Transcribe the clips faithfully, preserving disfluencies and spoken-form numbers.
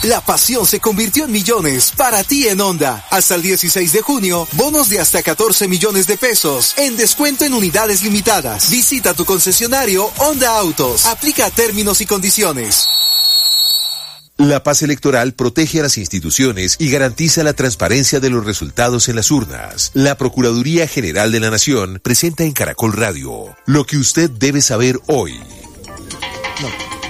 La pasión se convirtió en millones para ti en Honda. Hasta el dieciséis de junio, bonos de hasta catorce millones de pesos en descuento en unidades limitadas. Visita tu concesionario Honda Autos. Aplica términos y condiciones. La paz electoral protege a las instituciones y garantiza la transparencia de los resultados en las urnas. La Procuraduría General de la Nación presenta en Caracol Radio lo que usted debe saber hoy. No.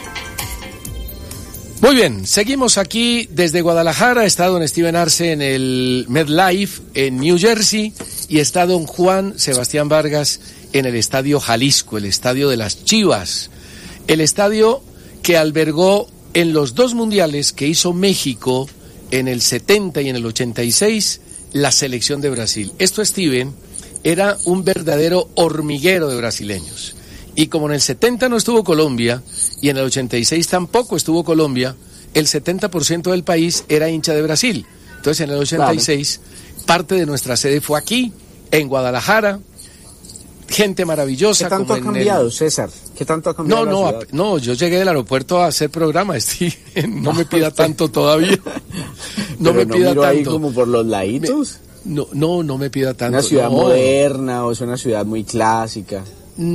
Muy bien, seguimos aquí desde Guadalajara. Está don Steven Arce en el MetLife en New Jersey y está don Juan Sebastián Vargas en el Estadio Jalisco, el Estadio de las Chivas, el estadio que albergó en los dos mundiales que hizo México en el setenta y en el ochenta y seis, la selección de Brasil. Esto, Steven, era un verdadero hormiguero de brasileños. Y como en el setenta no estuvo Colombia, y en el ochenta y seis tampoco estuvo Colombia, el setenta por ciento del país era hincha de Brasil. Entonces, en el ochenta y seis, claro, parte de nuestra sede fue aquí, en Guadalajara. Gente maravillosa. ¿Qué tanto como ha en cambiado, el... César? ¿Qué tanto ha cambiado? No, no, a, no, yo llegué del aeropuerto a hacer programa, sí, no me pida tanto todavía. No me no pida miro tanto. Ahí como por los laditos. Me, no, no, no me pida tanto. ¿Una ciudad no. moderna o es una ciudad muy clásica?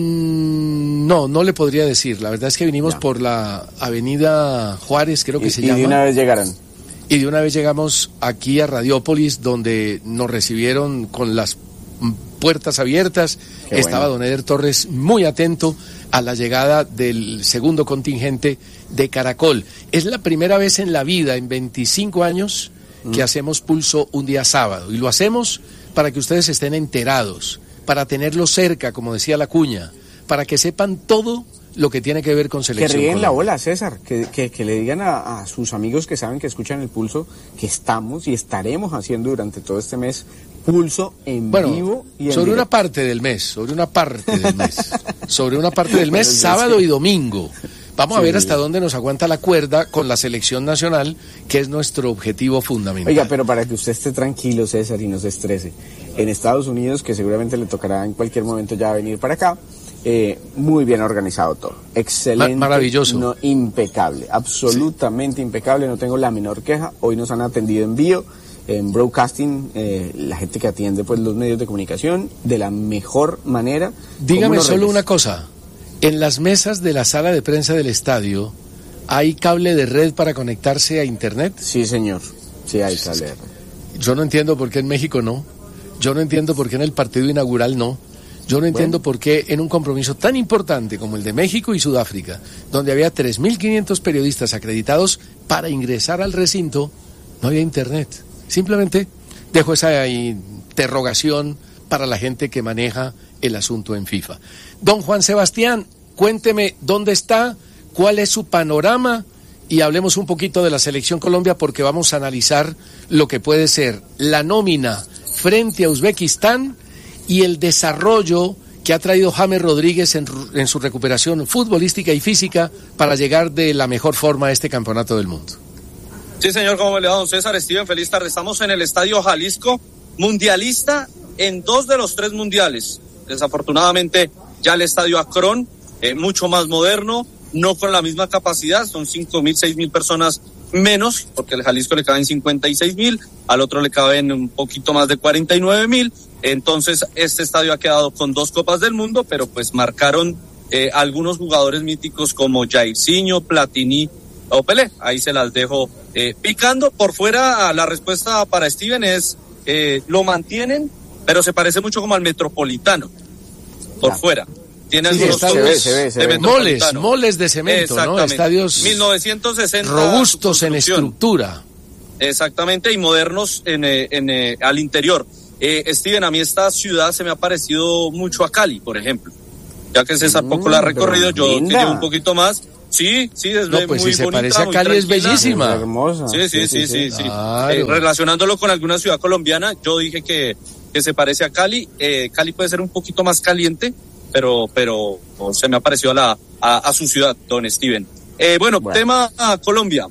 Mm, no, no le podría decir. La verdad es que vinimos no. por la avenida Juárez, creo que y, se y llama. Y de una vez llegarán. Y de una vez llegamos aquí a Radiópolis, donde nos recibieron con las puertas abiertas. Qué Estaba bueno. Don Eder Torres muy atento a la llegada del segundo contingente de Caracol. Es la primera vez en la vida, en veinticinco años, mm. que hacemos Pulso un día sábado. Y lo hacemos para que ustedes estén enterados, para tenerlo cerca, como decía la cuña, para que sepan todo lo que tiene que ver con selección. Que ríen Colombia. La bola, César, que, que, que le digan a, a sus amigos que saben que escuchan el Pulso, que estamos y estaremos haciendo durante todo este mes Pulso en bueno, vivo y en sobre directo. una parte del mes, sobre una parte del mes, sobre una parte del mes, sábado y domingo. Vamos sí. a ver hasta dónde nos aguanta la cuerda con la selección nacional, que es nuestro objetivo fundamental. Oiga, pero para que usted esté tranquilo, César, y no se estrese, en Estados Unidos, que seguramente le tocará en cualquier momento ya venir para acá, eh, muy bien organizado todo, excelente, Ma- maravilloso, no, impecable, absolutamente sí. impecable, no tengo la menor queja. Hoy nos han atendido en vivo, en broadcasting, eh, la gente que atiende pues los medios de comunicación de la mejor manera. Dígame solo reyes. Una cosa, en las mesas de la sala de prensa del estadio, ¿hay cable de red para conectarse a internet? Sí, señor, sí hay cable de red. Yo no entiendo por qué en México no, yo no entiendo por qué en el partido inaugural no, yo no entiendo bueno. por qué en un compromiso tan importante como el de México y Sudáfrica, donde había tres mil quinientos periodistas acreditados para ingresar al recinto, no había internet. Simplemente dejo esa interrogación para la gente que maneja el asunto en FIFA. Don Juan Sebastián, cuénteme dónde está, cuál es su panorama y hablemos un poquito de la Selección Colombia porque vamos a analizar lo que puede ser la nómina frente a Uzbekistán y el desarrollo que ha traído James Rodríguez en, en su recuperación futbolística y física para llegar de la mejor forma a este campeonato del mundo. Sí, señor, ¿cómo le va, don César? Steven, feliz tarde. Estamos en el Estadio Jalisco, mundialista en dos de los tres mundiales. Desafortunadamente, ya el Estadio Akron, eh, mucho más moderno, no con la misma capacidad, son cinco mil, seis mil personas menos, porque al Jalisco le caben cincuenta y seis mil, al otro le caben un poquito más de cuarenta y nueve mil. Entonces, este estadio ha quedado con dos Copas del Mundo, pero pues marcaron eh, algunos jugadores míticos como Jairzinho, Platini o Pelé. Ahí se las dejo eh, picando. Por fuera, la respuesta para Steven es, eh, lo mantienen, pero se parece mucho como al Metropolitano, por claro. fuera. Tiene sí, algunos toques de se moles, moles de cemento, ¿no? Estadios mil novecientos sesenta robustos en estructura. Exactamente, y modernos en, en, en al interior. Eh, Steven, a mí esta ciudad se me ha parecido mucho a Cali, por ejemplo. Ya que César mm, poco la ha recorrido, yo te llevo un poquito más. Sí, sí, es no, pues muy si bonita, se parece a Cali es bellísima. Es hermosa. Sí, sí, sí, sí, sí. sí. Claro. Eh, relacionándolo con alguna ciudad colombiana, yo dije que, que se parece a Cali. Eh, Cali puede ser un poquito más caliente, pero, pero se me ha parecido a la, a, a su ciudad, don Steven. Eh, bueno, bueno, tema a Colombia.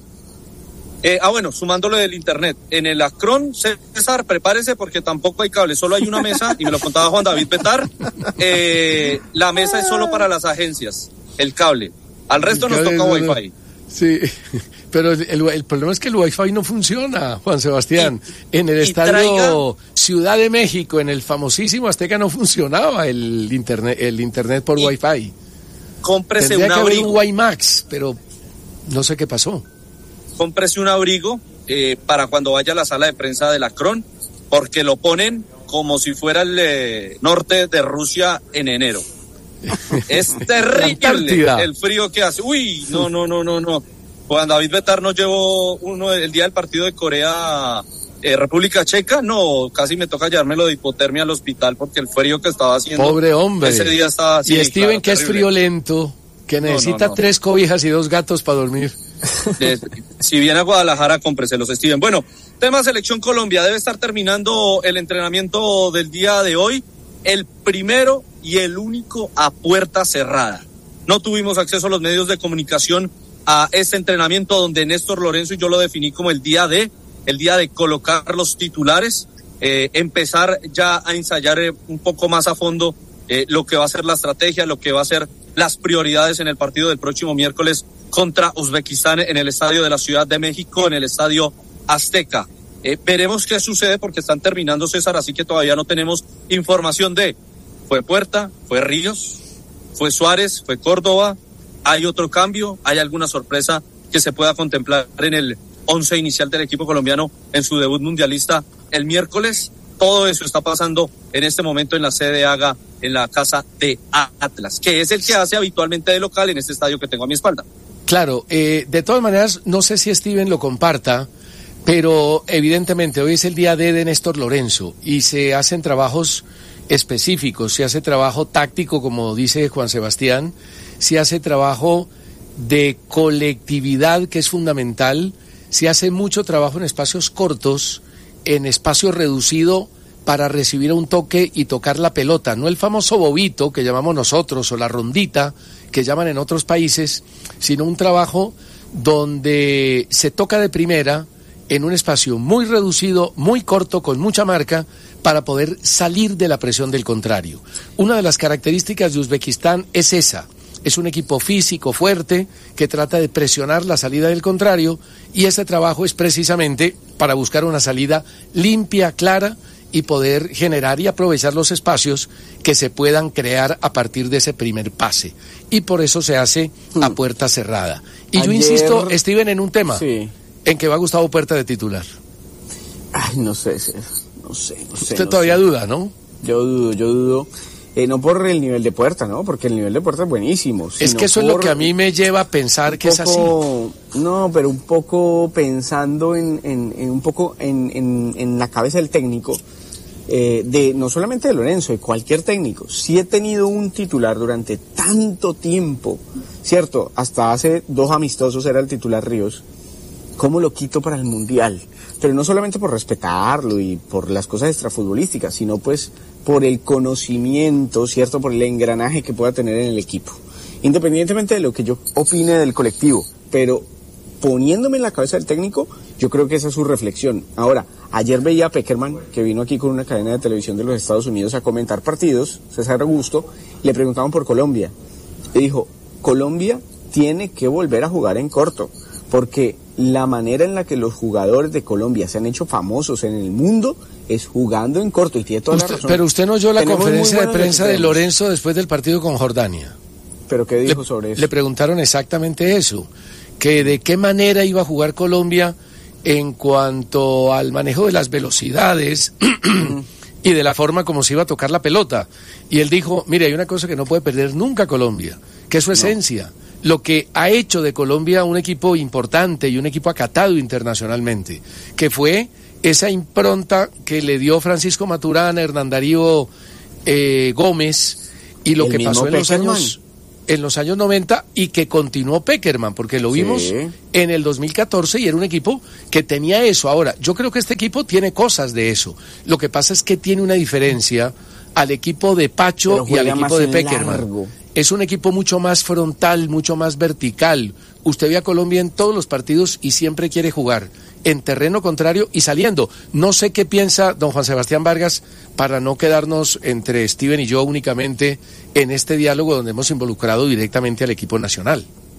Eh, ah, bueno, sumándole del internet. En el Akron, César, prepárese porque tampoco hay cable, solo hay una mesa, y me lo contaba Juan David Betar. Eh, la mesa es solo para las agencias, el cable. Al resto nos toca Wi-Fi. Sí, pero el, el, el problema es que el Wi-Fi no funciona, Juan Sebastián. Y, en el estadio traiga... Ciudad de México, en el famosísimo Azteca, no funcionaba el internet, el internet por y Wi-Fi. Cómprese Tendría un que abrigo. haber un WiMax, pero no sé qué pasó. Cómprese un abrigo eh, para cuando vaya a la sala de prensa de la Cron, porque lo ponen como si fuera el eh, norte de Rusia en enero. Es terrible el frío que hace. Uy, no, no, no, no, no. Juan David Betar nos llevó uno el día del partido de Corea, eh, República Checa. No, casi me toca llevármelo de hipotermia al hospital porque el frío que estaba haciendo. Pobre hombre. Ese día estaba así. Y Steven, claro, que terrible. Es friolento, que necesita no, no, no. tres cobijas y dos gatos para dormir. De, si viene a Guadalajara, cómpreselos, Steven. Bueno, tema Selección Colombia. Debe estar terminando el entrenamiento del día de hoy. El primero y el único a puerta cerrada. No tuvimos acceso a los medios de comunicación a este entrenamiento donde Néstor Lorenzo y yo lo definí como el día de, el día de colocar los titulares, eh, empezar ya a ensayar eh, un poco más a fondo eh, lo que va a ser la estrategia, lo que va a ser las prioridades en el partido del próximo miércoles contra Uzbekistán en el estadio de la Ciudad de México, en el estadio Azteca. Eh, veremos qué sucede porque están terminando, César, así que todavía no tenemos información de fue Puerta, fue Ríos, fue Suárez, fue Córdoba, hay otro cambio, hay alguna sorpresa que se pueda contemplar en el once inicial del equipo colombiano en su debut mundialista el miércoles. Todo eso está pasando en este momento en la sede Haga, en la casa de Atlas, que es el que hace habitualmente de local en este estadio que tengo a mi espalda. Claro, eh, de todas maneras, no sé si Steven lo comparta, pero evidentemente hoy es el día D de Néstor Lorenzo y se hacen trabajos específicos, se hace trabajo táctico, como dice Juan Sebastián, se hace trabajo de colectividad, que es fundamental, se hace mucho trabajo en espacios cortos, en espacio reducido para recibir un toque y tocar la pelota, no el famoso bobito que llamamos nosotros o la rondita que llaman en otros países, sino un trabajo donde se toca de primera en un espacio muy reducido, muy corto, con mucha marca, para poder salir de la presión del contrario. Una de las características de Uzbekistán es esa. Es un equipo físico, fuerte, que trata de presionar la salida del contrario, y ese trabajo es precisamente para buscar una salida limpia, clara, y poder generar y aprovechar los espacios que se puedan crear a partir de ese primer pase. Y por eso se hace a puerta cerrada. Y Ayer... yo insisto, Steven, en un tema. Sí. ¿En qué va Gustavo Puerta de titular? Ay, no sé, no sé, no sé. Usted no todavía sé. duda, ¿no? Yo dudo, yo dudo. Eh, no por el nivel de Puerta, ¿no? Porque el nivel de Puerta es buenísimo. Es que eso es lo que a mí me lleva a pensar que poco, es así. No, pero un poco pensando en, en, en un poco en, en, en la cabeza del técnico, eh, de no solamente de Lorenzo, de cualquier técnico. Si he tenido un titular durante tanto tiempo, ¿cierto? Hasta hace dos amistosos era el titular Ríos. ¿Cómo lo quito para el Mundial? Pero no solamente por respetarlo y por las cosas extrafutbolísticas, sino pues por el conocimiento, ¿cierto? Por el engranaje que pueda tener en el equipo. Independientemente de lo que yo opine del colectivo, pero poniéndome en la cabeza del técnico, yo creo que esa es su reflexión. Ahora, ayer veía a Peckerman, que vino aquí con una cadena de televisión de los Estados Unidos a comentar partidos, César Augusto, le preguntaban por Colombia. Y dijo, Colombia tiene que volver a jugar en corto, porque la manera en la que los jugadores de Colombia se han hecho famosos en el mundo es jugando en corto, y tiene toda usted, la razón. Pero usted no oyó la Tenemos conferencia de prensa de Lorenzo después del partido con Jordania. ¿Pero qué dijo le, sobre eso? Le preguntaron exactamente eso, que de qué manera iba a jugar Colombia en cuanto al manejo de las velocidades y de la forma como se iba a tocar la pelota. Y él dijo, mire, hay una cosa que no puede perder nunca Colombia, que es su esencia. No. Lo que ha hecho de Colombia un equipo importante y un equipo acatado internacionalmente, que fue esa impronta que le dio Francisco Maturana, Hernán Darío eh, Gómez, y lo que pasó en los años en los años noventa y que continuó Peckerman, porque lo vimos sí. en el dos mil catorce y era un equipo que tenía eso. Ahora, yo creo que este equipo tiene cosas de eso. Lo que pasa es que tiene una diferencia al equipo de Pacho y al equipo de Peckerman. Largo. Es un equipo mucho más frontal, mucho más vertical. Usted ve a Colombia en todos los partidos y siempre quiere jugar en terreno contrario y saliendo. No sé qué piensa don Juan Sebastián Vargas, para no quedarnos entre Steven y yo únicamente en este diálogo donde hemos involucrado directamente al equipo nacional.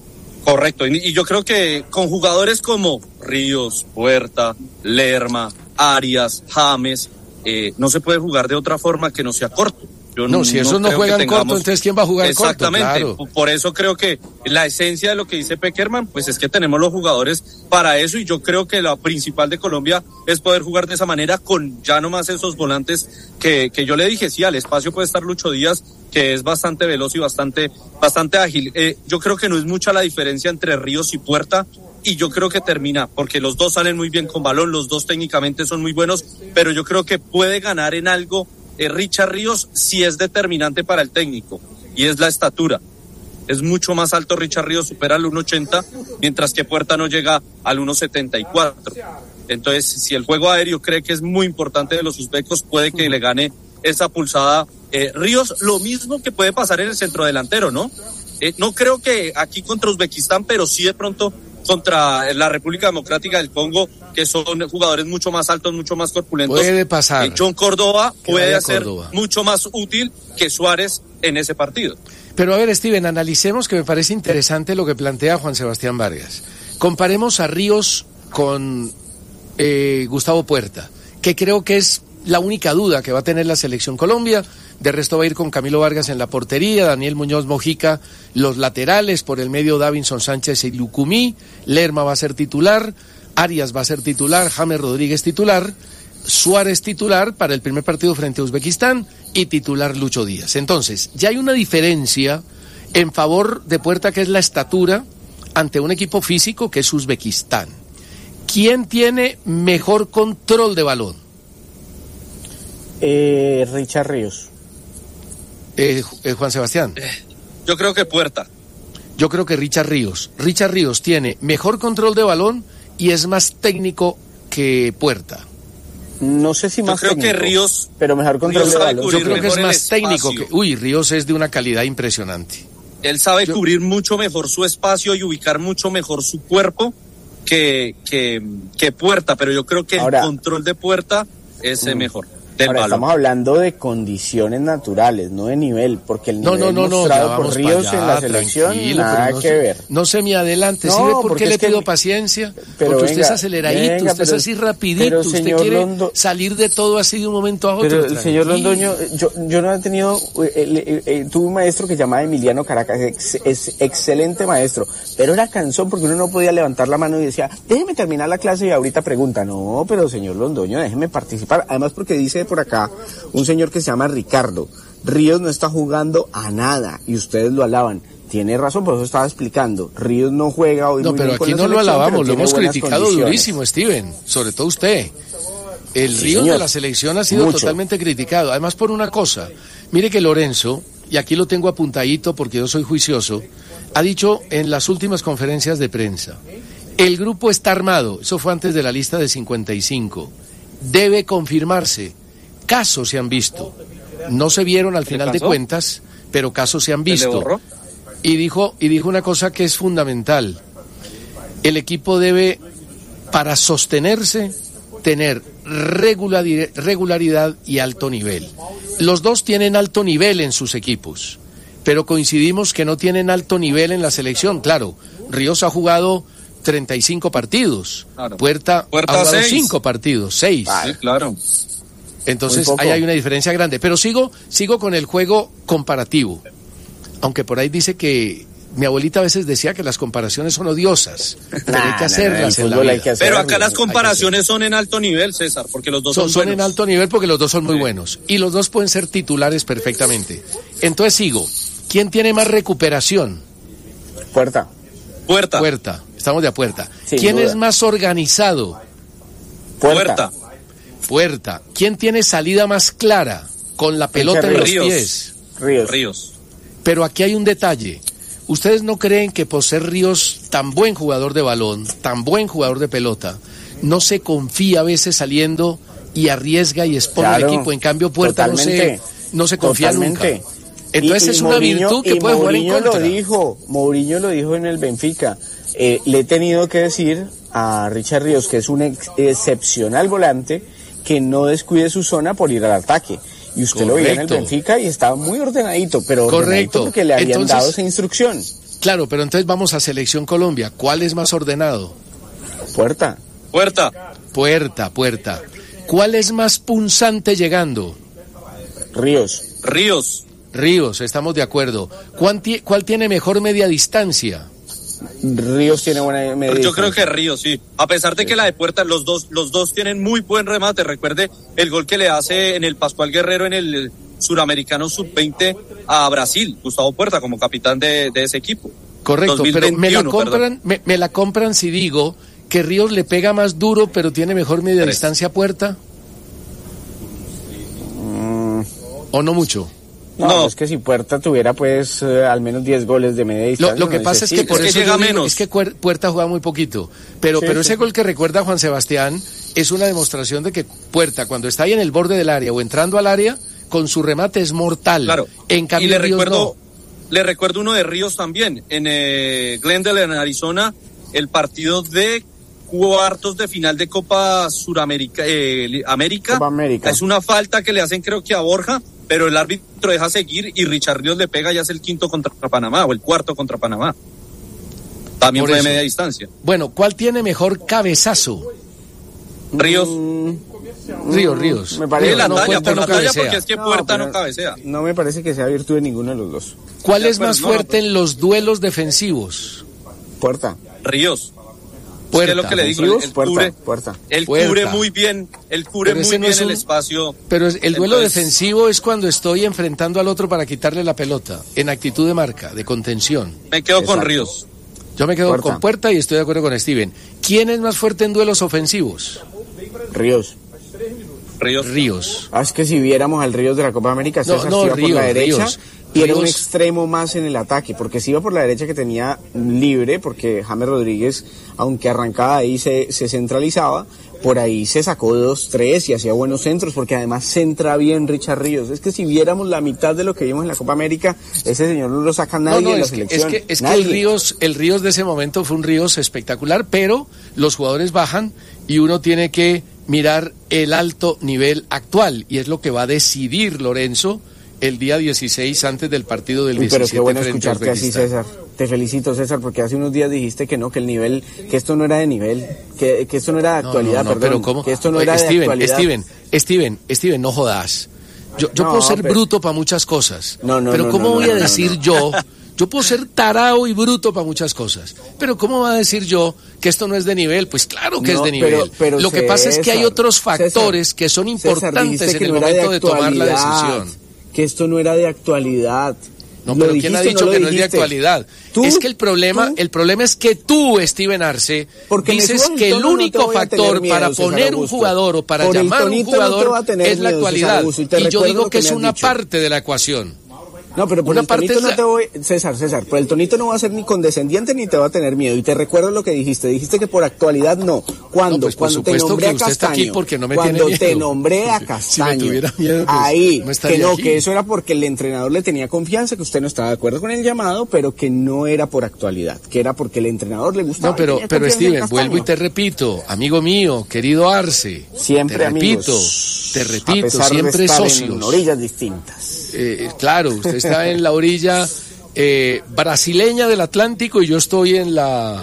Correcto, y, y yo creo que con jugadores como Ríos, Puerta, Lerma, Arias, James, eh, no se puede jugar de otra forma que no sea corto. Yo no, si esos no juegan tengamos... corto, entonces ¿quién va a jugar Exactamente, corto? Exactamente, claro. Por eso creo que la esencia de lo que dice Peckerman, pues es que tenemos los jugadores para eso, y yo creo que la principal de Colombia es poder jugar de esa manera con ya nomás esos volantes que, que yo le dije, sí, al espacio puede estar Lucho Díaz, que es bastante veloz y bastante, bastante ágil. Eh, yo creo que no es mucha la diferencia entre Ríos y Puerta, y yo creo que termina, porque los dos salen muy bien con balón, los dos técnicamente son muy buenos, pero yo creo que puede ganar en algo Eh, Richard Ríos sí es determinante para el técnico, y es la estatura. Es mucho más alto Richard Ríos, supera el uno ochenta, mientras que Puerta no llega al uno setenta y cuatro. Entonces, si el juego aéreo cree que es muy importante de los uzbecos, puede que le gane esa pulsada eh, Ríos. Lo mismo que puede pasar en el centrodelantero, ¿no? Eh, no creo que aquí contra Uzbekistán, pero sí de pronto contra la República Democrática del Congo, que son jugadores mucho más altos, mucho más corpulentos. Puede pasar. Eh, John Córdoba puede ser Córdoba. mucho más útil que Suárez en ese partido. Pero a ver, Steven, analicemos, que me parece interesante lo que plantea Juan Sebastián Vargas. Comparemos a Ríos con eh, Gustavo Puerta, que creo que es la única duda que va a tener la selección Colombia. De resto va a ir con Camilo Vargas en la portería, Daniel Muñoz Mojica los laterales, por el medio Davinson Sánchez y Lucumí, Lerma va a ser titular, Arias va a ser titular, James Rodríguez titular, Suárez titular para el primer partido frente a Uzbekistán y titular Lucho Díaz. Entonces, ya hay una diferencia en favor de Puerta, que es la estatura, ante un equipo físico que es Uzbekistán. ¿Quién tiene mejor control de balón? Eh, Richard Ríos. Eh, eh, Juan Sebastián. Yo creo que Puerta. Yo creo que Richard Ríos. Richard Ríos tiene mejor control de balón y es más técnico que Puerta. No sé si más Yo creo técnico, que Ríos, pero mejor control Ríos de sabe balón. cubrir Yo creo que es mejor el más técnico espacio. que... Uy, Ríos es de una calidad impresionante. Él sabe Yo- cubrir mucho mejor su espacio y ubicar mucho mejor su cuerpo que, que, que Puerta, pero yo creo que Ahora- el control de Puerta es eh, mejor del Ahora, balón. estamos hablando de condiciones naturales, no de nivel, porque el No, nivel no, no, no, ya mostrado vamos por Ríos para allá, en la selección, tranquilo, nada pero no que se- ver. No se me adelante, No, ¿sí ve por porque qué le es que- pido paciencia? pero Porque usted venga, es aceleradito, venga, usted es pero- así rapidito, pero, usted señor quiere Londo- salir de todo así de un momento a otro. Pero el señor tranquilo. Londoño, yo, yo no he tenido, eh, eh, eh, tuve un maestro que se llamaba Emiliano Caracas, ex- es excelente maestro, pero era cansón porque uno no podía levantar la mano y decía, déjeme terminar la clase y ahorita pregunta. No, pero señor Londoño, déjeme participar. Además, porque dice por acá un señor que se llama Ricardo, Ríos no está jugando a nada y ustedes lo alaban. Tiene razón, por eso estaba explicando. Ríos no juega hoy No, muy pero bien con aquí la no lo selección, alabamos, pero lo tiene hemos buenas criticado condiciones. durísimo, Steven, sobre todo usted. El Sí, Ríos señor. de la selección ha sido Mucho. totalmente criticado. Además, por una cosa, mire que Lorenzo, y aquí lo tengo apuntadito porque yo soy juicioso, ha dicho en las últimas conferencias de prensa, el grupo está armado, eso fue antes de la lista de cincuenta y cinco, debe confirmarse, casos se han visto, no se vieron al ¿Le final de cansó? cuentas, pero casos se han ¿Se le visto. borró? Y dijo, y dijo una cosa que es fundamental. El equipo debe, para sostenerse, tener regulari- regularidad y alto nivel. Los dos tienen alto nivel en sus equipos, pero coincidimos que no tienen alto nivel en la selección. Claro, Ríos ha jugado treinta y cinco partidos, Claro. Puerta, Puerta ha jugado seis. cinco partidos, seis. Sí, claro. Entonces Muy poco. ahí hay una diferencia grande. Pero sigo, sigo con el juego comparativo. Aunque por ahí dice que mi abuelita a veces decía que las comparaciones son odiosas, pero hay Nah, que nah, hacerlas en en la fútbol hay vida. que hacer- Pero acá las Hay que comparaciones son en alto nivel, César, porque los dos Son, son, son en buenos. alto nivel porque los dos son muy buenos. Y los dos pueden ser titulares perfectamente. Entonces sigo. ¿Quién tiene más recuperación? Puerta. Puerta. Puerta. Estamos de a Puerta. Sin ¿Quién duda. es más organizado? Puerta. Puerta. Puerta. ¿Quién tiene salida más clara? Con la pelota en los Ríos. pies. Ríos. Ríos. Pero aquí hay un detalle. ¿Ustedes no creen que por ser Ríos tan buen jugador de balón, tan buen jugador de pelota, no se confía a veces saliendo y arriesga y expone Claro, al equipo? En cambio, Puerta no se, totalmente, no se confía totalmente. nunca. Entonces Y- y es una Mourinho- virtud que y puede jugar en Mourinho contra. lo dijo, Mourinho lo dijo en el Benfica. Eh, le he tenido que decir a Richard Ríos, que es un ex- excepcional volante, que no descuide su zona por ir al ataque. Y usted lo veía en el Correcto. Benfica y estaba muy ordenadito, pero Correcto. ordenadito porque le habían Entonces- dado esa instrucción. Claro, pero entonces vamos a Selección Colombia. ¿Cuál es más ordenado? Puerta. Puerta. Puerta, Puerta. ¿Cuál es más punzante llegando? Ríos. Ríos. Ríos, estamos de acuerdo. ¿Cuál, ti- cuál tiene mejor media distancia? Ríos tiene buena medida. Yo creo que Ríos, sí. A pesar de que la de Puerta, los dos, los dos tienen muy buen remate. Recuerde el gol que le hace en el Pascual Guerrero en el Suramericano sub veinte a Brasil, Gustavo Puerta como capitán de, de ese equipo. Correcto, pero me la dos mil veintiuno, compran, me, me la compran si digo que Ríos le pega más duro, pero tiene mejor media Tres. distancia a Puerta. Mm, ¿O no mucho? no, No. es que si Puerta tuviera pues eh, al menos diez goles de media Lo, distancia. lo que no pasa es que necesita. por Es que eso llega yo digo, menos. es que Cuer- Puerta juega muy poquito, pero Sí, pero sí. ese gol que recuerda Juan Sebastián es una demostración de que Puerta cuando está ahí en el borde del área o entrando al área con su remate es mortal. Claro. En cambio y le Ríos recuerdo, no. le recuerdo uno de Ríos también, en eh, Glendale, en Arizona, el partido de cuartos de final de Copa Suramérica, eh, América. Copa América. Es una falta que le hacen creo que a Borja, pero el árbitro deja seguir y Richard Ríos le pega y hace el quinto contra Panamá o el cuarto contra Panamá. También Por fue de eso. media distancia. Bueno, ¿cuál tiene mejor cabezazo? Ríos. Mm, Ríos, Ríos. me parece Sí, la no, talla, Puerta por no la talla, cabecea. porque es que No, Puerta no pero cabecea. No me parece que sea virtud de ninguno de los dos. ¿Cuál De es más acuerdo, no, fuerte en los duelos defensivos? Puerta. Ríos. Puerta. Es lo que le digo, Ofensivos, él puerta, cubre, puerta. él Puerta. cubre muy bien, él cubre Pero ese muy no bien es un- el espacio. Pero es- el duelo Entonces- defensivo es cuando estoy enfrentando al otro para quitarle la pelota, en actitud de marca, de contención. Me quedo con Exacto. Ríos. Yo me quedo Puerta. con Puerta y estoy de acuerdo con Steven. ¿Quién es más fuerte en duelos ofensivos? Ríos. Ríos. Ríos. Ah, es que si viéramos al Ríos de la Copa América, No, César no, se iba por Ríos, la derecha Ríos. y era un Ríos- extremo más en el ataque, porque si iba por la derecha que tenía libre, porque James Rodríguez, aunque arrancaba ahí, se, se centralizaba, por ahí se sacó dos, tres y hacía buenos centros, porque además centra bien Richard Ríos. Es que si viéramos la mitad de lo que vimos en la Copa América, ese señor no lo saca nadie No, no, de la es que, es selección. que, es que Nadie. el Ríos, el Ríos de ese momento fue un Ríos espectacular, pero los jugadores bajan y uno tiene que mirar el alto nivel actual y es lo que va a decidir Lorenzo el día dieciséis antes del partido del Uy, diecisiete pero qué bueno frente a escucharte así, Uzbekistán. César. Te felicito, César, porque hace unos días dijiste que no, que el nivel, que esto no era de nivel, que, que esto no era de No, actualidad, no, no, perdón, pero ¿cómo? que esto no Oye, era de Steven, actualidad. Steven, Steven, Steven, no jodas. Yo, yo No, puedo ser pero- bruto para muchas cosas, No, no, pero no, ¿cómo no, voy no, a no, decir no. yo? Yo puedo ser tarao y bruto para muchas cosas, pero ¿cómo va a decir yo que esto no es de nivel? Pues claro que No, es de pero- nivel. pero Lo que pasa es que hay César, otros factores César, que son César, importantes dijiste en que el no era momento de tomar la actualidad, decisión. Que esto no era de actualidad. No, ¿Lo pero dijiste ¿quién ha o dicho lo que no es de dijiste? actualidad? ¿Tú? Es que el problema, ¿Tú? el problema es que tú, Steven Arce, Porque me dices subas el que el tono, no te único voy a tener factor miedo, para César poner un Augusto. jugador o para Por el llamar a un tonito no te jugador va a tener es la miedo, César actualidad. Augusto, y te Y yo recuerdo digo lo que que es me has una dicho. parte de la ecuación. No, pero por Una el parte tonito es la- no te voy, César, César, por el tonito no va a ser ni condescendiente ni te va a tener miedo. Y te recuerdo lo que dijiste, dijiste que por actualidad no. ¿Cuándo? No, pues, por Cuando te supuesto nombré que a usted está Castaño. aquí porque no me Cuando tiene te miedo. nombré a Si me Castaño. tuviera miedo, pues, ahí, no que estaría no, aquí. que eso era porque el entrenador le tenía confianza, que usted no estaba de acuerdo con el llamado, pero que no era por actualidad, que era porque el entrenador le gustaba. No, pero, tenía pero confianza en Steven, Castaño. vuelvo y te repito, amigo mío, querido Arce, Siempre te amigos, repito, te a repito, pesar de siempre estar socios. en orillas distintas. Eh, claro, usted está en la orilla eh, brasileña del Atlántico y yo estoy en la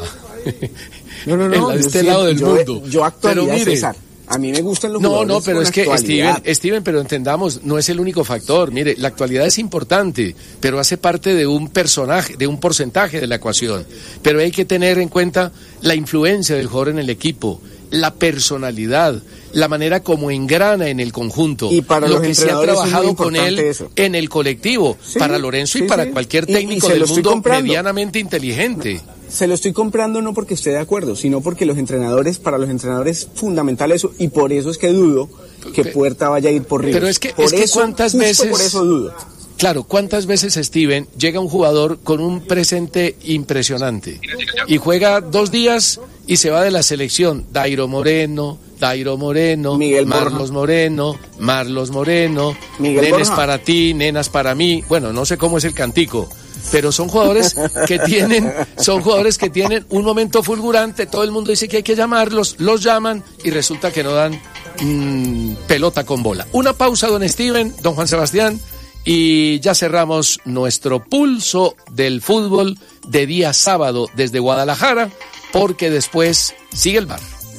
No, no, no. en la de yo este sí- lado del yo, mundo. Yo actualidad, Pero mire, César. A mí me gustan los no, jugadores no, pero con es que actualidad. Steven, Steven, pero entendamos, no es el único factor. Mire, la actualidad es importante, pero hace parte de un personaje, de un porcentaje de la ecuación. Pero hay que tener en cuenta la influencia del jugador en el equipo, la personalidad, la manera como engrana en el conjunto, Y para lo los que se ha entrenadores es muy trabajado con él importante eso. en el colectivo, Sí, para Lorenzo sí, y para sí. cualquier Y- y técnico se del lo estoy mundo comprando. medianamente inteligente. Se lo estoy comprando no porque esté de acuerdo, sino porque los entrenadores, para los entrenadores es fundamental eso, y por eso es que dudo que Pe- Puerta vaya a ir por Ríos. Pero es que- por es que eso, cuántas justo veces- por eso dudo. Claro, ¿cuántas veces, Steven, llega un jugador con un presente impresionante y juega dos días y se va de la selección? Dairo Moreno, Dairo Moreno, Miguel Borja. Marlos Moreno, Marlos Moreno, Miguel nenes Borja. para ti, nenas para mí. Bueno, no sé cómo es el cantico, pero son jugadores que tienen, son jugadores que tienen un momento fulgurante. Todo el mundo dice que hay que llamarlos, los llaman y resulta que no dan mm, pelota con bola. Una pausa, don Steven, don Juan Sebastián, Y ya cerramos nuestro pulso del fútbol de día sábado desde Guadalajara, porque después sigue el bar.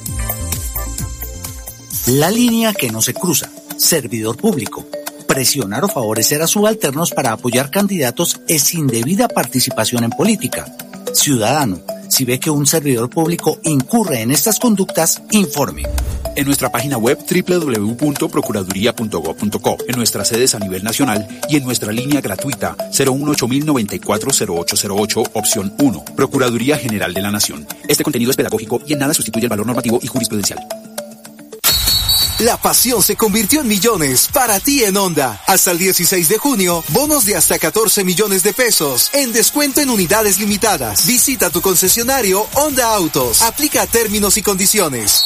La línea que no se cruza. Servidor público. Presionar o favorecer a subalternos para apoyar candidatos es indebida participación en política. Ciudadano, si ve que un servidor público incurre en estas conductas, informe. En nuestra página web doble u doble u doble u punto procuraduría punto gob punto co, en nuestras sedes a nivel nacional y en nuestra línea gratuita cero uno ocho mil noventa y cuatro cero ocho cero ocho, opción uno. Procuraduría General de la Nación. Este contenido es pedagógico y en nada sustituye el valor normativo y jurisprudencial. La pasión se convirtió en millones para ti en Honda. Hasta el dieciséis de junio, bonos de hasta catorce millones de pesos en descuento en unidades limitadas. Visita tu concesionario Honda Autos. Aplica términos y condiciones.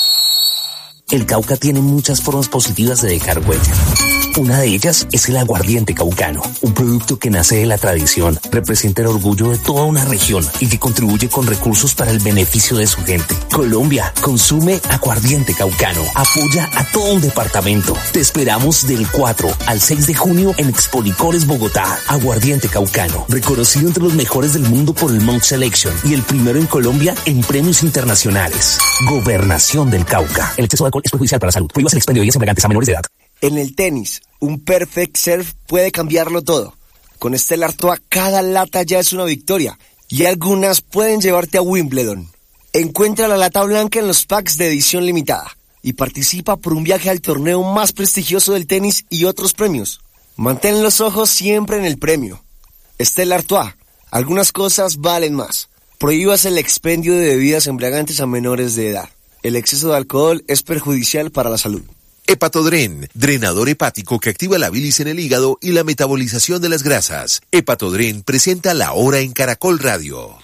El Cauca tiene muchas formas positivas de dejar huella. Una de ellas es el aguardiente caucano, un producto que nace de la tradición, representa el orgullo de toda una región y que contribuye con recursos para el beneficio de su gente. Colombia, consume aguardiente caucano, apoya a todo un departamento. Te esperamos del cuatro al seis de junio en Expolicores Bogotá. Aguardiente caucano, reconocido entre los mejores del mundo por el Monk Selection y el primero en Colombia en premios internacionales. Gobernación del Cauca. El exceso de alcohol es perjudicial para la salud. Prohíbas el expendio de bebidas embriagantes a menores de edad. En el tenis, un perfect serve puede cambiarlo todo. Con Stella Artois, cada lata ya es una victoria y algunas pueden llevarte a Wimbledon. Encuentra la lata blanca en los packs de edición limitada y participa por un viaje al torneo más prestigioso del tenis y otros premios. Mantén los ojos siempre en el premio. Stella Artois, algunas cosas valen más. Prohíbas el expendio de bebidas embriagantes a menores de edad. El exceso de alcohol es perjudicial para la salud. Hepatodren, drenador hepático que activa la bilis en el hígado y la metabolización de las grasas. Hepatodren presenta La Hora en Caracol Radio.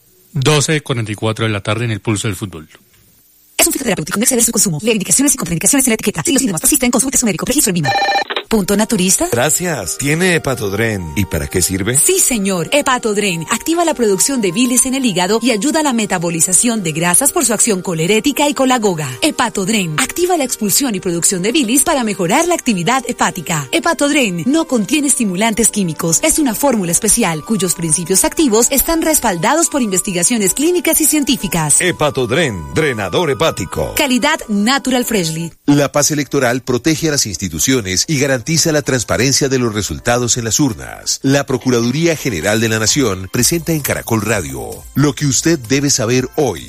doce cuarenta y cuatro de la tarde en el pulso del fútbol. Es un fitoterapéutico, no exceder su consumo. Lee indicaciones y contraindicaciones en la etiqueta. Si los síntomas persisten, consulte a su médico. Registro en Vima. ¿Punto naturista? Gracias. ¿Tiene Hepatodren? ¿Y para qué sirve? Sí, señor. Hepatodren activa la producción de bilis en el hígado y ayuda a la metabolización de grasas por su acción colerética y colagoga. Hepatodren activa la expulsión y producción de bilis para mejorar la actividad hepática. Hepatodren no contiene estimulantes químicos. Es una fórmula especial cuyos principios activos están respaldados por investigaciones clínicas y científicas. Hepatodren, drenador hepático. Calidad Natural Freshly. La paz electoral protege a las instituciones y garantiza la transparencia de los resultados en las urnas. La Procuraduría General de la Nación presenta en Caracol Radio lo que usted debe saber hoy.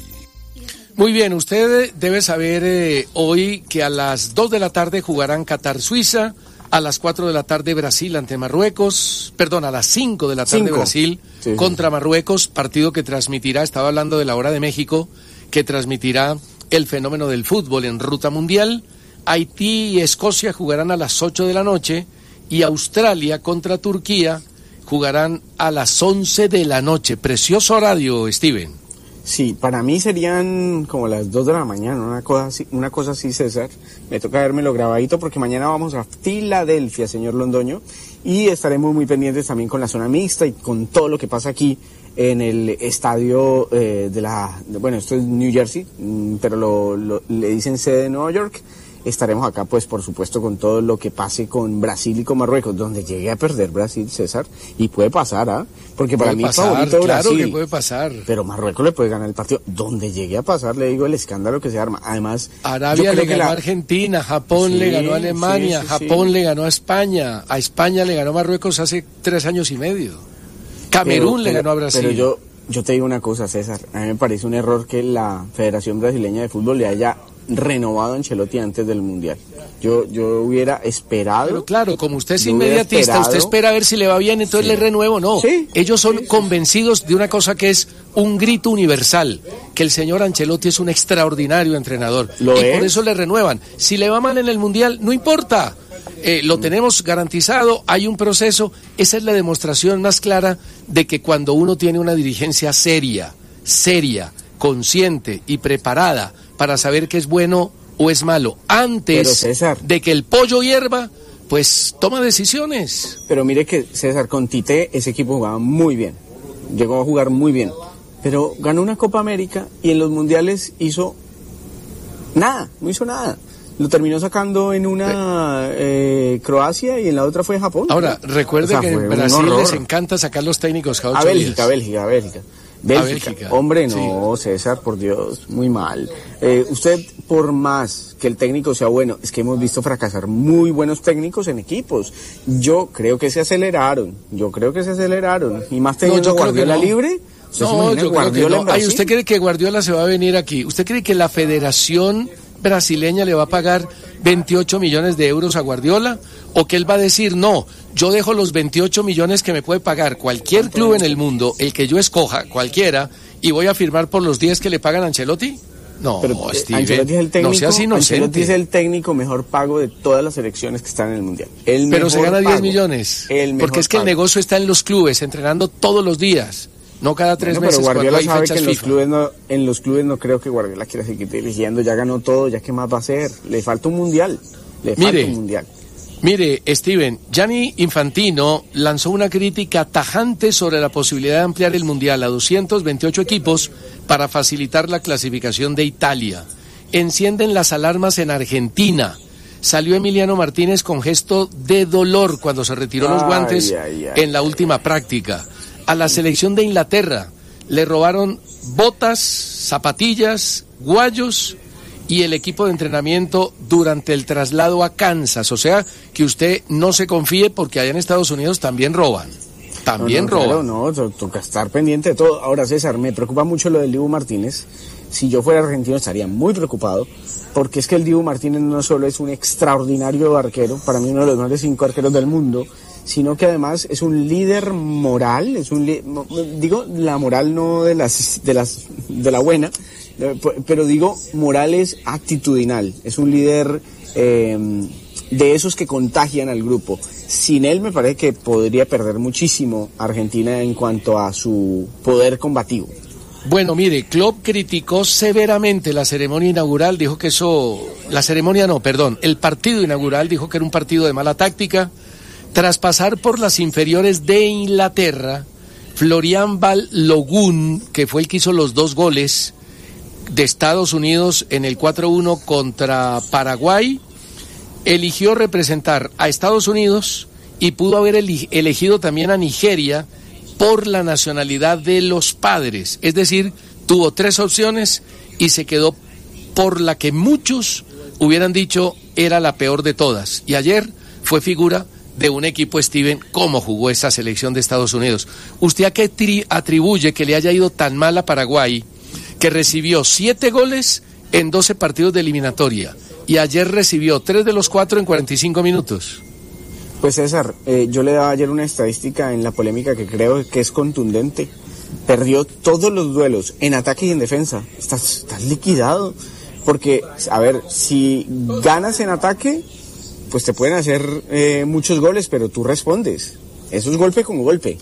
Muy bien, usted debe saber eh, hoy que a las dos de la tarde jugarán Qatar-Suiza, a las cuatro de la tarde Brasil ante Marruecos, perdón, a las cinco de la tarde Cinco. Brasil Sí, sí. contra Marruecos, partido que transmitirá, estaba hablando de la hora de México, que transmitirá el fenómeno del fútbol en ruta mundial. Haití y Escocia jugarán a las ocho de la noche y Australia contra Turquía jugarán a las once de la noche. Precioso horario, Steven. Sí, para mí serían como las dos de la mañana, una cosa así, una cosa así, César. Me toca vérmelo grabadito porque mañana vamos a Filadelfia, señor Londoño, y estaremos muy pendientes también con la zona mixta y con todo lo que pasa aquí en el estadio eh, de la... de- bueno, esto es New Jersey, mm, pero lo, lo- le dicen sede de Nueva York. Estaremos acá, pues, por supuesto, con todo lo que pase con Brasil y con Marruecos, donde llegue a perder Brasil, César, y puede pasar, ¿ah? Porque para Puede mí pasar, es favorito claro Brasil. que puede pasar. Pero Marruecos le puede ganar el partido. Donde llegue a pasar, le digo, el escándalo que se arma. Además, Arabia yo creo le que ganó la- a Argentina, Japón Sí, le ganó a Alemania, sí, sí, Japón sí. le ganó a España, a España le ganó a Marruecos hace tres años y medio. Camerún Pero- le pero- ganó a Brasil. Pero yo, yo te digo una cosa, César. A mí me parece un error que la Federación Brasileña de Fútbol le haya renovado a Ancelotti antes del Mundial. Yo, yo hubiera esperado... Pero claro, como usted es yo hubiera inmediatista, esperado- usted espera a ver si le va bien, entonces Sí. le renuevo. No, Sí, ellos son sí, sí. convencidos de una cosa que es un grito universal, que el señor Ancelotti es un extraordinario entrenador. ¿Lo y es? por eso le renuevan. Si le va mal en el Mundial, no importa. Eh, lo tenemos garantizado, hay un proceso. Esa es la demostración más clara de que cuando uno tiene una dirigencia seria, seria, consciente y preparada para saber qué es bueno o es malo, Pero, antes César. de que el pollo hierva, pues toma decisiones. Pero mire que, César, con Tite ese equipo jugaba muy bien. Llegó a jugar muy bien. Pero ganó una Copa América y en los mundiales hizo nada, no hizo nada. Lo terminó sacando en una eh, Croacia y en la otra fue Japón. Ahora, recuerde o sea, que en Brasil les encanta sacar los técnicos cada ocho a Bélgica, días. Bélgica, a Bélgica. Bélgica. Bélgica. Hombre, no, sí. César, por Dios, muy mal. Eh, usted, por más que el técnico sea bueno, es que hemos visto fracasar muy buenos técnicos en equipos. Yo creo que se aceleraron, yo creo que se aceleraron. Y más teniendo no, Guardiola no. libre. No, yo creo que no. Ay, ¿usted cree que Guardiola se va a venir aquí? ¿Usted cree que la Federación Brasileña le va a pagar veintiocho millones de euros a Guardiola? ¿O que él va a decir, no, yo dejo los veintiocho millones que me puede pagar cualquier club en el mundo, el que yo escoja, cualquiera, y voy a firmar por los diez que le pagan a Ancelotti? No, pero, Steven, Ancelotti es el técnico, no seas inocente. Ancelotti es el técnico mejor pago de todas las selecciones que están en el Mundial. El pero se gana pago, diez millones, porque es que pago. El negocio está en los clubes, entrenando todos los días. No cada tres bueno, meses. Pero Guardiola cuando hay sabe que en los, FIFA. clubes no, en los clubes no creo que Guardiola quiera seguir dirigiendo. Ya ganó todo, ya qué más va a hacer. Le falta un mundial. Le mire, falta un mundial. Mire, Steven, Gianni Infantino lanzó una crítica tajante sobre la posibilidad de ampliar el mundial a doscientos veintiocho equipos para facilitar la clasificación de Italia. Encienden las alarmas en Argentina. Salió Emiliano Martínez con gesto de dolor cuando se retiró los guantes ay, ay, ay, en la última práctica. A la selección de Inglaterra le robaron botas, zapatillas, guayos y el equipo de entrenamiento durante el traslado a Kansas. O sea, que usted no se confíe porque allá en Estados Unidos también roban. También no, no, roban. Claro, no, to- toca estar pendiente de todo. Ahora, César, me preocupa mucho lo del Dibu Martínez. Si yo fuera argentino estaría muy preocupado, porque es que el Dibu Martínez no solo es un extraordinario arquero, para mí uno de los mejores cinco arqueros del mundo, sino que además es un líder moral, es un li- digo la moral no de las de las de la buena, pero digo moral es actitudinal, es un líder eh, de esos que contagian al grupo. Sin él me parece que podría perder muchísimo Argentina en cuanto a su poder combativo. Bueno, mire, Klopp criticó severamente la ceremonia inaugural, dijo que eso, la ceremonia no, perdón, el partido inaugural, dijo que era un partido de mala táctica. Tras pasar por las inferiores de Inglaterra, Florian Balogun, que fue el que hizo los dos goles de Estados Unidos en el cuatro uno contra Paraguay, eligió representar a Estados Unidos y pudo haber elegido también a Nigeria por la nacionalidad de los padres. Es decir, tuvo tres opciones y se quedó por la que muchos hubieran dicho era la peor de todas. Y ayer fue figura de un equipo, Steven, cómo jugó esa selección de Estados Unidos. ¿Usted a qué tri- atribuye que le haya ido tan mal a Paraguay, que recibió siete goles en doce partidos de eliminatoria y ayer recibió tres de los cuatro en cuarenta y cinco minutos? Pues César, eh, yo le daba ayer una estadística en la polémica que creo que es contundente. Perdió todos los duelos en ataque y en defensa. Estás, estás liquidado. Porque, a ver, si ganas en ataque, pues te pueden hacer eh, muchos goles, pero tú respondes. Eso es golpe con golpe.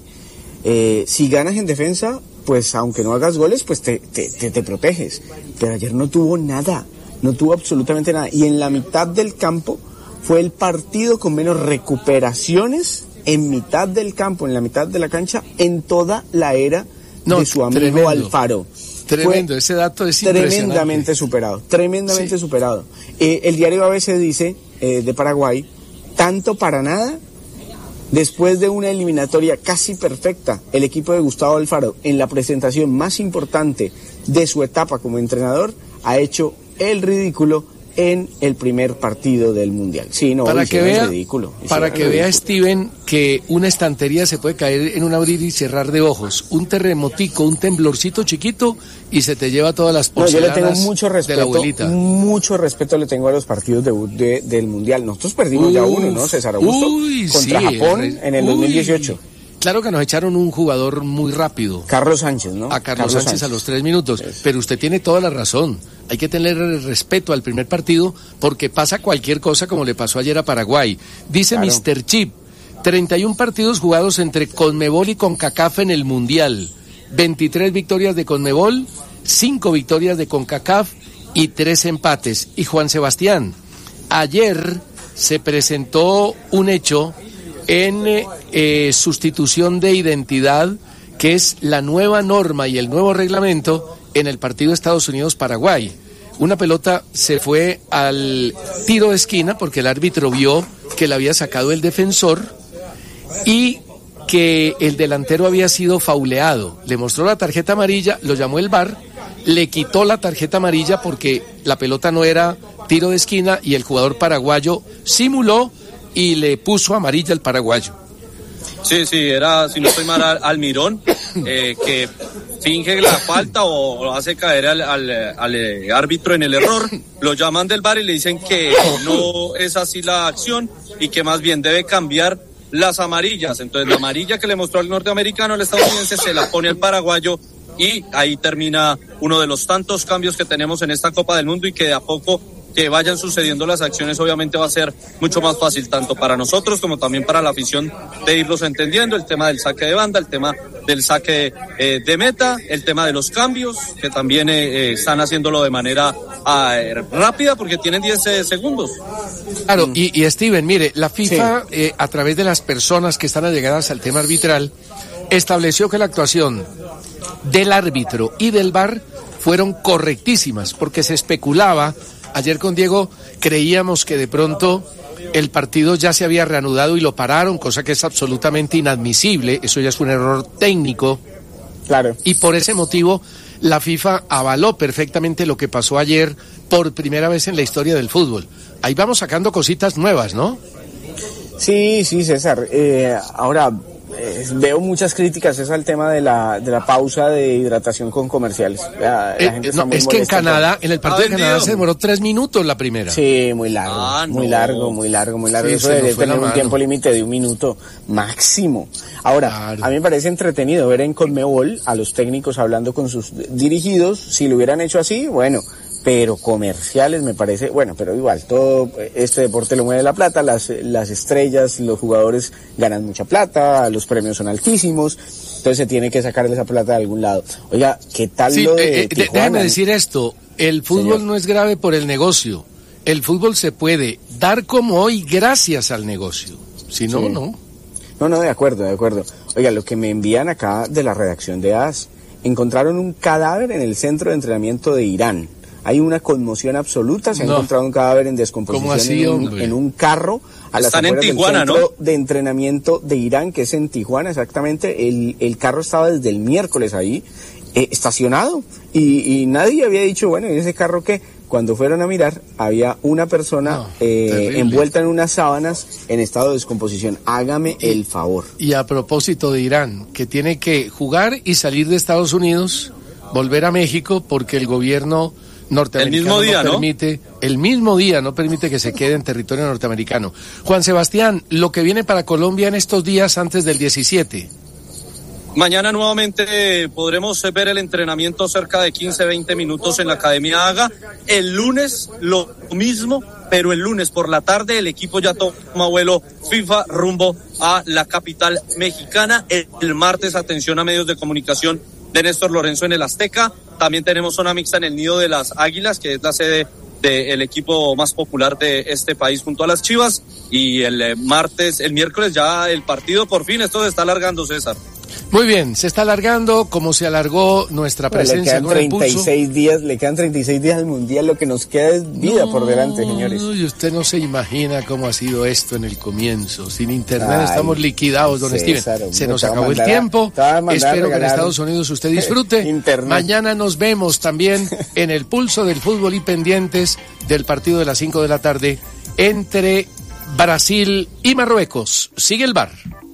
Eh, si ganas en defensa, pues aunque no hagas goles, pues te, te, te, te proteges. Pero ayer no tuvo nada, no tuvo absolutamente nada. Y en la mitad del campo fue el partido con menos recuperaciones en mitad del campo, en la mitad de la cancha, en toda la era no, de su amigo tremendo, Alfaro. Tremendo, fue ese dato es tremendamente superado, tremendamente sí. superado. Eh, el diario A B C dice, eh, de Paraguay, tanto para nada, después de una eliminatoria casi perfecta, el equipo de Gustavo Alfaro, en la presentación más importante de su etapa como entrenador, ha hecho el ridículo en el primer partido del Mundial. Sí, no, para que vea, ridículo, para que ridículo. vea, Steven, que una estantería se puede caer en un abrir y cerrar de ojos. Un terremotico, un temblorcito chiquito y se te lleva todas las porcelanas. No, yo le tengo mucho respeto, de la abuelita. Mucho respeto le tengo a los partidos de, de, del Mundial. Nosotros perdimos Uf, ya uno, ¿no? César Augusto uy, contra sí, Japón el, en el uy. dos mil dieciocho. Claro que nos echaron un jugador muy rápido. Carlos Sánchez, ¿no? A Carlos, Carlos Sánchez, Sánchez a los tres minutos. Es. Pero usted tiene toda la razón. Hay que tener respeto al primer partido porque pasa cualquier cosa como le pasó ayer a Paraguay. Dice claro. mister Chip, treinta y uno partidos jugados entre Conmebol y CONCACAF en el Mundial. veintitrés victorias de Conmebol, cinco victorias de CONCACAF y tres empates. Y Juan Sebastián, ayer se presentó un hecho en eh, sustitución de identidad, que es la nueva norma y el nuevo reglamento en el partido Estados Unidos-Paraguay. una pelota se fue al tiro de esquina porque el árbitro vio que la había sacado el defensor y que el delantero había sido fauleado. Le mostró la tarjeta amarilla, lo llamó el V A R, le quitó la tarjeta amarilla porque la pelota no era tiro de esquina y el jugador paraguayo simuló y le puso amarilla al paraguayo. Sí, sí, era, si no estoy mal, al, Almirón, eh, que finge la falta o, o hace caer al, al, al eh, árbitro en el error, lo llaman del V A R y le dicen que no es así la acción y que más bien debe cambiar las amarillas. Entonces la amarilla que le mostró al norteamericano, al estadounidense, se la pone al paraguayo y ahí termina uno de los tantos cambios que tenemos en esta Copa del Mundo y que de a poco que vayan sucediendo las acciones obviamente va a ser mucho más fácil tanto para nosotros como también para la afición de irlos entendiendo, el tema del saque de banda, el tema del saque eh, de meta, el tema de los cambios que también eh, eh, están haciéndolo de manera eh, rápida porque tienen diez eh, segundos. Claro, y, y Steven, mire, la FIFA sí. eh, a través de las personas que están allegadas al tema arbitral estableció que la actuación del árbitro y del V A R fueron correctísimas porque se especulaba. Ayer con Diego creíamos que de pronto el partido ya se había reanudado y lo pararon, cosa que es absolutamente inadmisible, eso ya es un error técnico. Claro. Y por ese motivo la FIFA avaló perfectamente lo que pasó ayer por primera vez en la historia del fútbol. Ahí vamos sacando cositas nuevas, ¿no? Sí, sí, César. Eh, ahora... Eh, veo muchas críticas es al tema de la de la pausa de hidratación con comerciales. La, la eh, gente no, es que en Canadá, en el partido de Canadá se demoró tres minutos la primera. Sí, muy largo, ah, muy no. largo, muy largo, muy largo. Sí, eso debe tener un tiempo límite de un minuto máximo. Ahora, claro. A mí me parece entretenido ver en Conmebol a los técnicos hablando con sus dirigidos. Si lo hubieran hecho así, bueno. Pero comerciales me parece, bueno, pero igual, todo este deporte lo mueve la plata, las, las estrellas, los jugadores ganan mucha plata, los premios son altísimos, entonces se tiene que sacar esa plata de algún lado. Oiga, ¿qué tal sí, lo de eh, Tijuana? Déjame decir esto, el fútbol Señor. no es grave por el negocio, el fútbol se puede dar como hoy gracias al negocio, si no, sí. no. No, no, de acuerdo, de acuerdo. Oiga, lo que me envían acá de la redacción de A S, encontraron un cadáver en el centro de entrenamiento de Irán. Hay una conmoción absoluta, se ha no. encontrado un cadáver en descomposición así, en, un, en un carro a las Están afueras en Tijuana, del centro ¿no? de entrenamiento de Irán, que es en Tijuana exactamente. El, el carro estaba desde el miércoles ahí, eh, estacionado, y, y nadie había dicho, bueno, ¿y ese carro qué? Cuando fueron a mirar, había una persona no, eh, envuelta en unas sábanas en estado de descomposición. Hágame y, el favor. Y a propósito de Irán, que tiene que jugar y salir de Estados Unidos, volver a México, porque el gobierno norteamericano el mismo día, no permite, ¿no? el mismo día no permite que se quede en territorio norteamericano. Juan Sebastián, lo que viene para Colombia en estos días antes del diecisiete. Mañana nuevamente podremos ver el entrenamiento cerca de quince, veinte minutos en la Academia Haga. El lunes lo mismo, pero el lunes por la tarde el equipo ya toma vuelo FIFA rumbo a la capital mexicana. El, el martes, atención a medios de comunicación de Néstor Lorenzo en el Azteca. También tenemos zona mixta en el Nido de las Águilas, que es la sede del equipo más popular de este país junto a las Chivas. Y el eh, martes, el miércoles ya el partido por fin, esto se está alargando, César. Muy bien, se está alargando como se alargó nuestra presencia en el pulso. Le quedan treinta y seis días, le quedan treinta y seis días al Mundial, lo que nos queda es vida no, por delante, señores. Y usted no se imagina cómo ha sido esto en el comienzo. Sin internet Ay, estamos liquidados, don César, Steven. Se nos acabó el tiempo. Espero que en Estados Unidos usted disfrute. Mañana nos vemos también en el pulso del fútbol y pendientes del partido de las cinco de la tarde entre Brasil y Marruecos. Sigue el V A R.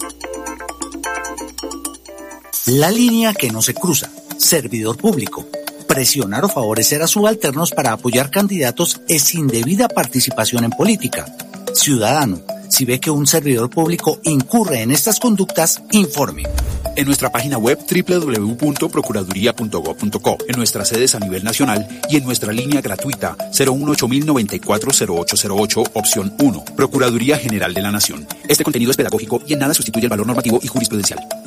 La línea que no se cruza. Servidor público. Presionar o favorecer a subalternos para apoyar candidatos es indebida participación en política. Ciudadano, si ve que un servidor público incurre en estas conductas, informe. En nuestra página web doble u doble u doble u punto procuraduría punto gob punto co, en nuestras sedes a nivel nacional y en nuestra línea gratuita cero uno ocho mil noventa y cuatro cero ocho cero ocho, opción uno. Procuraduría General de la Nación. Este contenido es pedagógico y en nada sustituye el valor normativo y jurisprudencial.